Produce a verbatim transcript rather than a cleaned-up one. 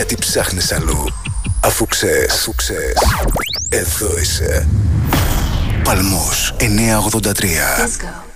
Γιατί ψάχνεις αλλού, αφού ξέρεις, αφού ξέρεις, εδώ είσαι. Παλμός εννιακόσια ογδόντα τρία.